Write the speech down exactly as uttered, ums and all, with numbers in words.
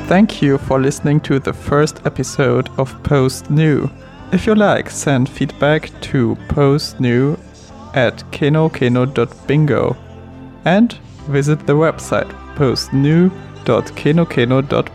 Thank you for listening to the first episode of Post New. If you like, send feedback to postnew at kenokeno dot bingo and visit the website postnew dot kenokeno dot